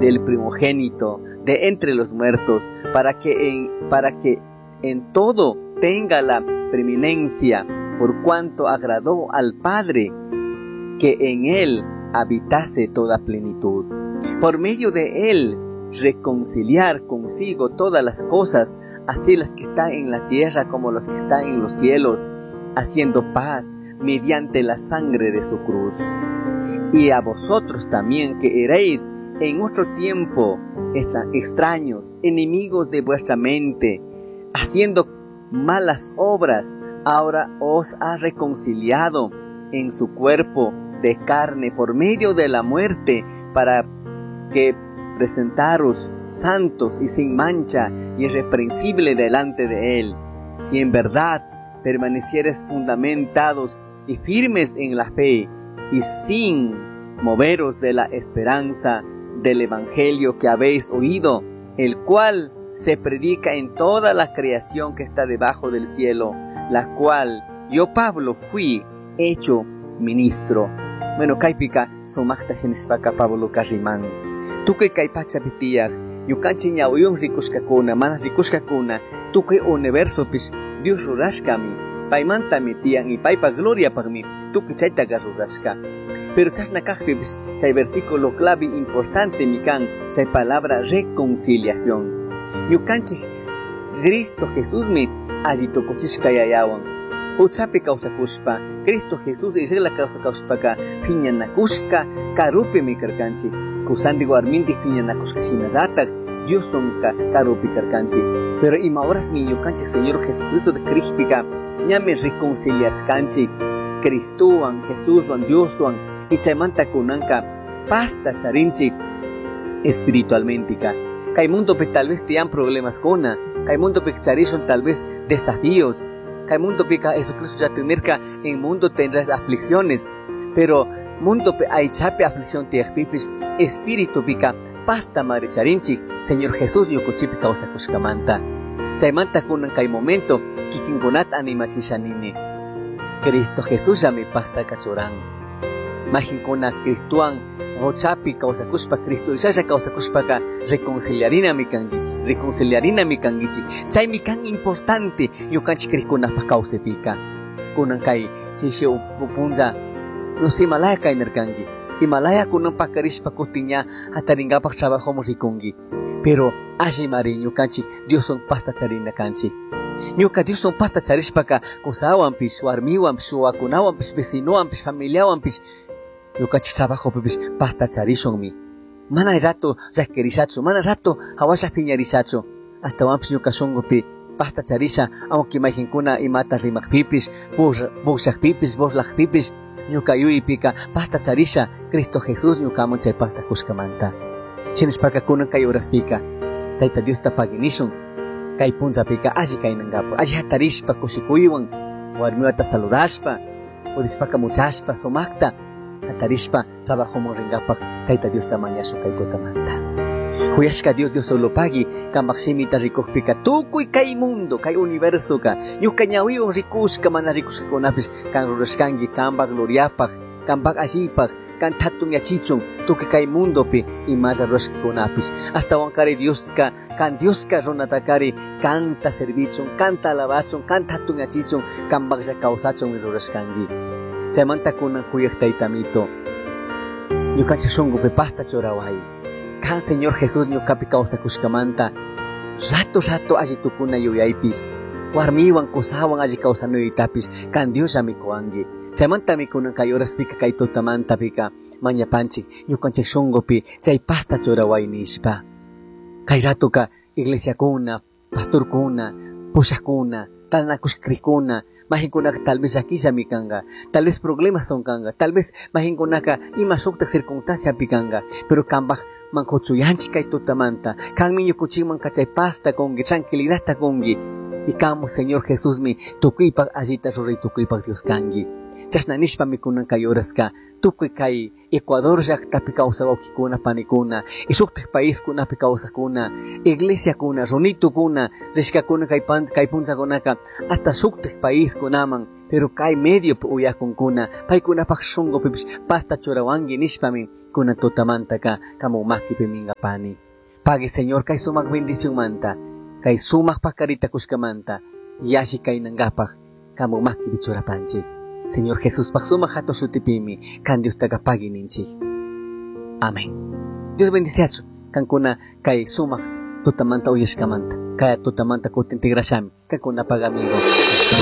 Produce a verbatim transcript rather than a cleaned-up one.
del primogénito de entre los muertos, para que en, para que en todo tenga la preeminencia, por cuanto agradó al Padre que en él habitase toda plenitud. Por medio de él reconciliar consigo todas las cosas, así las que están en la tierra como las que están en los cielos, haciendo paz mediante la sangre de su cruz. Y a vosotros también, que eréis en otro tiempo extraños, enemigos de vuestra mente, haciendo malas obras, ahora os ha reconciliado en su cuerpo de carne por medio de la muerte, para que presentaros santos y sin mancha y irreprensible delante de él, si en verdad permanecieres fundamentados y firmes en la fe, y sin moveros de la esperanza del evangelio que habéis oído, el cual se predica en toda la creación que está debajo del cielo, la cual yo, Pablo, fui hecho ministro. Bueno, kaipika somachta sinispaka Pablo Kariman. Tukay kay pachapitiak, yukanchi ñawiyong rikuskakuna, manas rikuskakuna, tukay universo pis Dios rurashkami, paimanta mitian y paipa gloria pagmi, tukay chaytaga rurashka. Pero chasnakakpi pis chay versículo clave importante mikan, chay palabra reconciliación. Yukanchi Cristo Jesús mi allitokuchishkayayawan. Huchapi kausakushpa, Cristo Jesús y regla kausakushpaka, piñanakushka, karupi mi karkanchi. Kusandi guarminti piñanakushka shinaratak, Dios sonka karupi karkanchi. Pero imaoras mi yukanchi Señor Jesucristo de Crispika, ñame reconcilias kanchi. Cristuan, Jesúswan, Dioswan, y chaymanta kunanka, pasta charinchi espiritualmente. Kay mundo pe tal vez tian problemas kona, kay mundo pe charishon tal vez desafíos. Kay mundo pica Jesucristo ya tenerka en mundo tendrás aflicciones, pero mundo pe hay chape aflicción te pipis espíritu pica pasta madre charinchi Señor Jesús yokuchipi causa kushkamanta. Chaymanta kunan kay momento kikingonat animachishanini. Cristo Jesús ya mi pasta kachoran. Majinkona Cristuan Rochapi causa kushpa Cristo ya causa kushpaka reconciliarina mi kangichi, reconciliarina mi kangichi. Chay mi kan importante yo kanchi krikuna pa causa pika. Kunan kai chishe upunza no si malaya kai nerkangi. Himalaya kunan pa karishpa kutinya hataringa pa trabajo morikungi. Pero aji mari yo kanchi Dios son pasta charina kanchi. Nyuka Dios son pasta charishpaka kusawan pis warmiwan pis wakunawan pis vecinowan pis familiawan pis yo cachi trabajo pipis pasta charishon mi. Mana rato yaquerizacho, mana rato hawasha piñarizacho. Hasta wampis yo casongo pi pasta charisha, aunque imaginkuna y mata rimak pipis, bus busak pipis, boslak pipis, yo cayui pica pasta charisha, Cristo Jesús yo camo chay pasta kuskamanta. Chines paka kunan kayoras pica, taita Dios tapaginishon, kay punza pica, aji kay nangapo, aji hatarishpa kushikuywan, warmiwata saludashpa, udispaka muchashpa, somakta. Atarishpa trabajo moringapak taita Dios tamanya sukaito tamanta. Huyashka Dios Dios solo pagi kambakshimita rikukpika tukuy kay mundo kay universo ka yuka ñawiwan rikushka mana rikushka kunapis kan rurashkangi kambak gloriapak kambak allipak kan tatun yachichun tukuy kay mundo pi imasa rurashka kunapis hasta wankari Dios ka kan Dios ka runatakari kanta servichun kanta alabachun kan tatun yachichun kambak ya kausachun rurashkangi. Chaymanta kunan huyak taitamito. Yukanchi shongo pe pasta chorawai. Kan Señor Jesús ñukapi causa kushkamanta. Rato rato aji tukuna yuyaipis. Warmiwan kusawan aji causa nuyitapis. Kan Dios amikuangi. Chaymanta mikunan kayoras pika kay tutamanta pika. Mañapanchi. Yukanchi shongo pi. Chay pasta chorawai nishpa. Kay rato ka iglesia kuna. Pastor kuna. Pusha kuna. Tanakushkrikuna. Mahinkunaka tal vez aquí ya mi kanga, tal vez problemas son kanga, tal vez mahinkunaka ima sukta circunstancia pikanga, pero kambak mankochuyanchi kay tutamanta, kan minyo kuchiman kachay pasta kongi, tranquilidad ta kongi, y kamo Señor Jesús mi tukuipak allita rurey tukuipak Dios kangi. Chasnanishpa mi kunan kay oras ka, tukuy kay Ecuador llakta pikausa waukikuna panikuna, isuktak país kuna pikausa kuna, iglesia kuna, runito kuna, rishka kuna kay pan kay punza kunaka, hasta suktak país kunaman, pero kay medio uyakun kuna, pay kuna pak shungo pipis pasta chorawangi nishpami, kuna tutamanta ka kamu makipi minga pani. Pagi Señor kay sumak bendición manta, kay sumak pakarita kuskamanta, yashi kay nangapak kamu makipi churapanchi. Señor Jesús pak sumak hato shutipimi, kan Dios tagapagi ninchi. Amén. Dios bendice kan kuna kay sumak tutamanta uyashkamanta, kaya tutamanta kutintigrashami, kan kuna pagamigo.